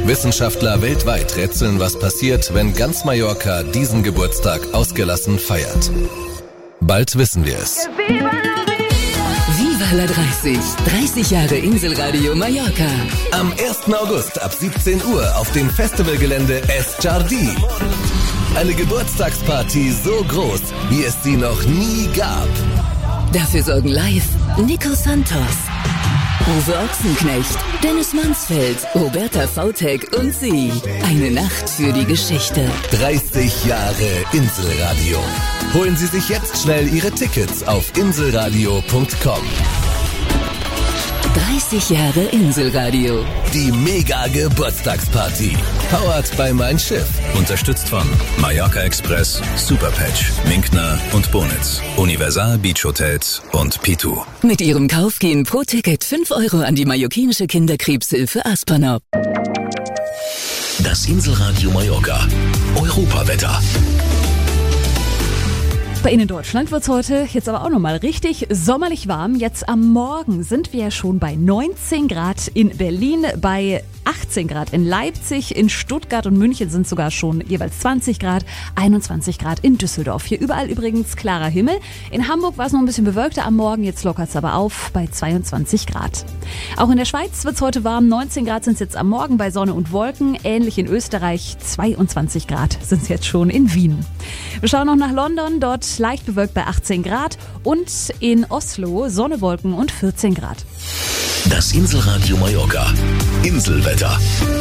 Wissenschaftler weltweit rätseln, was passiert, wenn ganz Mallorca diesen Geburtstag ausgelassen feiert. Bald wissen wir es. Viva la 30. 30 Jahre Inselradio Mallorca. Am 1. August ab 17 Uhr auf dem Festivalgelände Es Jardí. Eine Geburtstagsparty so groß, wie es sie noch nie gab. Dafür sorgen live Nico Santos, Uwe Ochsenknecht, Dennis Mansfeld, Roberta Vautek und sie. Eine Nacht für die Geschichte. 30 Jahre Inselradio. Holen Sie sich jetzt schnell Ihre Tickets auf inselradio.com. 30 Jahre Inselradio. Die Mega-Geburtstagsparty. Powered by Mein Schiff. Unterstützt von Mallorca Express, Superpatch, Minkner und Bonitz, Universal Beach Hotels und Pitu. Mit ihrem Kauf gehen pro Ticket 5 Euro an die mallorquinische Kinderkrebshilfe Aspernop. Das Inselradio Mallorca. Europawetter. Bei Ihnen in Deutschland wird es heute jetzt aber auch nochmal richtig sommerlich warm. Jetzt am Morgen sind wir ja schon bei 19 Grad in Berlin, bei 18 Grad in Leipzig, in Stuttgart und München sind sogar schon jeweils 20 Grad, 21 Grad in Düsseldorf. Hier überall übrigens klarer Himmel. In Hamburg war es noch ein bisschen bewölkter am Morgen, jetzt lockert es aber auf bei 22 Grad. Auch in der Schweiz wird es heute warm, 19 Grad sind es jetzt am Morgen bei Sonne und Wolken. Ähnlich in Österreich, 22 Grad sind es jetzt schon in Wien. Wir schauen noch nach London, dort leicht bewölkt bei 18 Grad und in Oslo Sonne, Wolken und 14 Grad. Das Inselradio Mallorca. Inselwetter.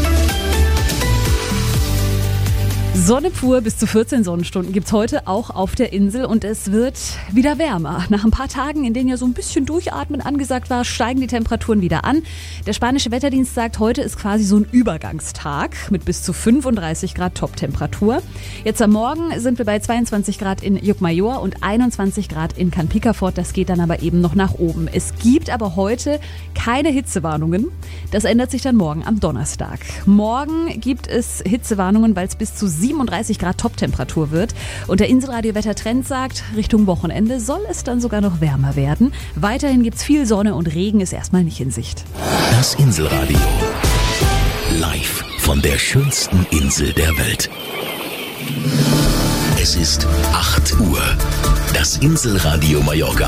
Sonne pur bis zu 14 Sonnenstunden gibt's heute auch auf der Insel und es wird wieder wärmer. Nach ein paar Tagen, in denen ja so ein bisschen Durchatmen angesagt war, steigen die Temperaturen wieder an. Der spanische Wetterdienst sagt, heute ist quasi so ein Übergangstag mit bis zu 35 Grad Top-Temperatur. Jetzt am Morgen sind wir bei 22 Grad in Llucmajor und 21 Grad in Can Picafort. Das geht dann aber eben noch nach oben. Es gibt aber heute keine Hitzewarnungen. Das ändert sich dann morgen am Donnerstag. Morgen gibt es Hitzewarnungen, weil es bis zu 37 Grad Top-Temperatur wird. Und der Inselradio-Wettertrend sagt, Richtung Wochenende soll es dann sogar noch wärmer werden. Weiterhin gibt's viel Sonne und Regen ist erstmal nicht in Sicht. Das Inselradio. Live von der schönsten Insel der Welt. Es ist 8 Uhr. Das Inselradio Mallorca.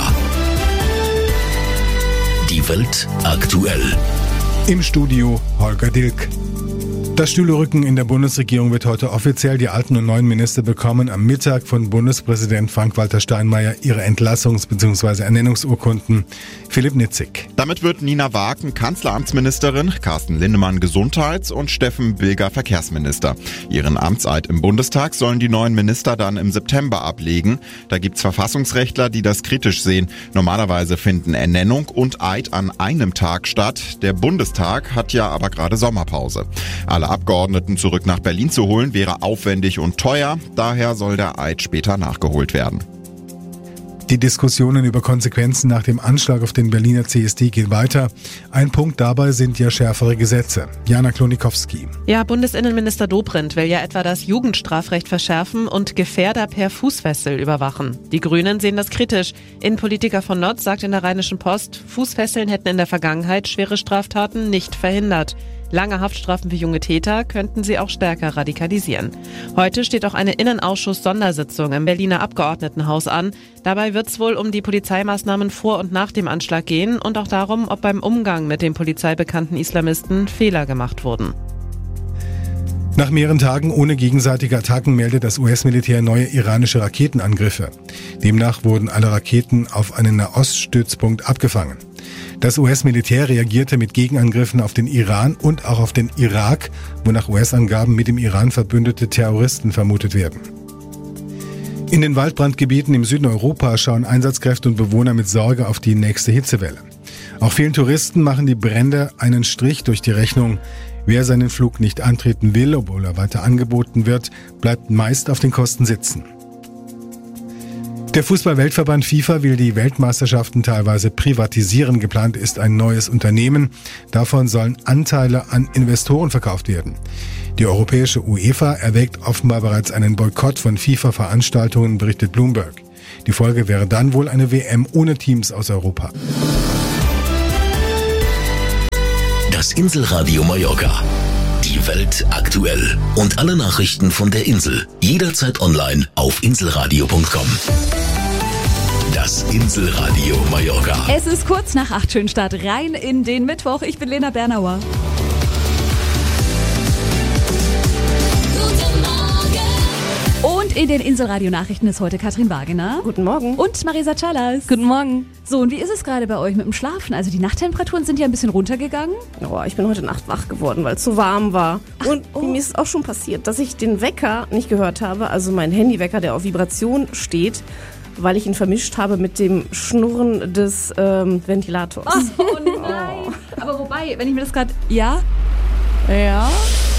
Die Welt aktuell. Im Studio Holger Dilk. Das Stühlerücken in der Bundesregierung wird heute offiziell. Die alten und neuen Minister bekommen am Mittag von Bundespräsident Frank-Walter Steinmeier ihre Entlassungs- bzw. Ernennungsurkunden. Philipp Nitzig. Damit wird Nina Waaken Kanzleramtsministerin, Carsten Linnemann Gesundheits- und Steffen Bilger Verkehrsminister. Ihren Amtseid im Bundestag sollen die neuen Minister dann im September ablegen. Da gibt's Verfassungsrechtler, die das kritisch sehen. Normalerweise finden Ernennung und Eid an einem Tag statt. Der Bundestag hat ja aber gerade Sommerpause. Alle Abgeordneten zurück nach Berlin zu holen, wäre aufwendig und teuer. Daher soll der Eid später nachgeholt werden. Die Diskussionen über Konsequenzen nach dem Anschlag auf den Berliner CSD gehen weiter. Ein Punkt dabei sind ja schärfere Gesetze. Jana Klonikowski. Ja, Bundesinnenminister Dobrindt will ja etwa das Jugendstrafrecht verschärfen und Gefährder per Fußfessel überwachen. Die Grünen sehen das kritisch. Innenpolitiker von Notz sagt in der Rheinischen Post, Fußfesseln hätten in der Vergangenheit schwere Straftaten nicht verhindert. Lange Haftstrafen für junge Täter könnten sie auch stärker radikalisieren. Heute steht auch eine Innenausschuss-Sondersitzung im Berliner Abgeordnetenhaus an. Dabei wird es wohl um die Polizeimaßnahmen vor und nach dem Anschlag gehen und auch darum, ob beim Umgang mit den polizeibekannten Islamisten Fehler gemacht wurden. Nach mehreren Tagen ohne gegenseitige Attacken meldet das US-Militär neue iranische Raketenangriffe. Demnach wurden alle Raketen auf einen Nahoststützpunkt abgefangen. Das US-Militär reagierte mit Gegenangriffen auf den Iran und auch auf den Irak, wo nach US-Angaben mit dem Iran verbündete Terroristen vermutet werden. In den Waldbrandgebieten im Süden Europas schauen Einsatzkräfte und Bewohner mit Sorge auf die nächste Hitzewelle. Auch vielen Touristen machen die Brände einen Strich durch die Rechnung. Wer seinen Flug nicht antreten will, obwohl er weiter angeboten wird, bleibt meist auf den Kosten sitzen. Der Fußball-Weltverband FIFA will die Weltmeisterschaften teilweise privatisieren. Geplant ist ein neues Unternehmen. Davon sollen Anteile an Investoren verkauft werden. Die europäische UEFA erwägt offenbar bereits einen Boykott von FIFA-Veranstaltungen, berichtet Bloomberg. Die Folge wäre dann wohl eine WM ohne Teams aus Europa. Das Inselradio Mallorca. Die Die Welt aktuell. Und alle Nachrichten von der Insel. Jederzeit online auf inselradio.com. Das Inselradio Mallorca. Es ist kurz nach 8, schönen Start rein in den Mittwoch. Ich bin Lena Bernauer. Und in den Inselradio-Nachrichten ist heute Katrin Wagener. Guten Morgen. Und Marisa Callas. Guten Morgen. So, und wie ist es gerade bei euch mit dem Schlafen? Also die Nachttemperaturen sind ja ein bisschen runtergegangen. Oh, ich bin heute Nacht wach geworden, weil es zu warm war. Mir ist es auch schon passiert, dass ich den Wecker nicht gehört habe, also mein Handywecker, der auf Vibration steht, weil ich ihn vermischt habe mit dem Schnurren des Ventilators. Oh nein. Aber wobei, wenn ich mir das gerade... Ja? Ja?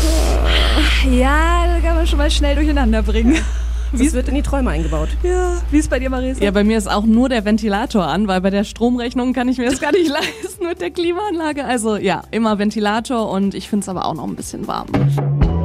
Ja, das kann man schon mal schnell durcheinander bringen. Das wird in die Träume eingebaut. Ja, wie ist bei dir, Marisa? Ja, bei mir ist auch nur der Ventilator an, weil bei der Stromrechnung kann ich mir das gar nicht leisten mit der Klimaanlage. Also ja, immer Ventilator und ich finde es aber auch noch ein bisschen warm.